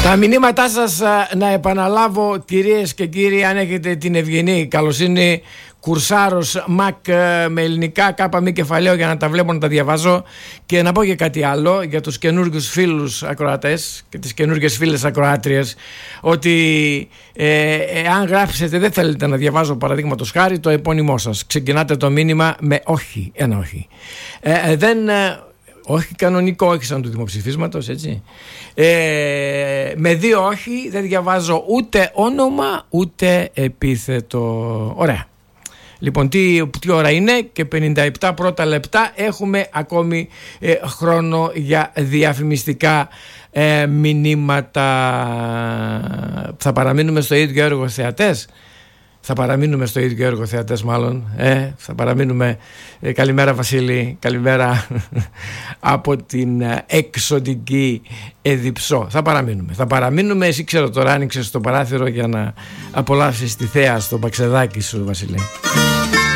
Τα μηνύματά σας να επαναλάβω, κυρίες και κύριοι, αν έχετε την ευγενή καλοσύνη, κουρσάρος Μακ με ελληνικά κάπα μη κεφαλαίο για να τα βλέπω, να τα διαβάζω. Και να πω και κάτι άλλο για τους καινούργιους φίλους ακροατές και τις καινούργιες φίλες ακροάτριες, ότι αν γράψετε δεν θέλετε να διαβάζω παραδείγματος χάρη το επώνυμό σας, ξεκινάτε το μήνυμα με όχι, ένα όχι. Όχι κανονικό, όχι σαν του δημοψηφίσματος, έτσι. Με δύο όχι δεν διαβάζω ούτε όνομα ούτε επίθετο. Ωραία. Λοιπόν, τι ώρα είναι? Και 57 πρώτα λεπτά. Έχουμε ακόμη χρόνο για διαφημιστικά μηνύματα. Θα παραμείνουμε στο ίδιο έργο, θεατές? Θα παραμείνουμε στο ίδιο έργο, θεατές, μάλλον. Θα παραμείνουμε. Καλημέρα, Βασίλη. Καλημέρα από την εξωτική Εδιψό. Θα παραμείνουμε. Εσύ, ξέρω, τώρα άνοιξες το παράθυρο για να απολαύσεις τη θέα στο παξεδάκι σου, Βασίλη.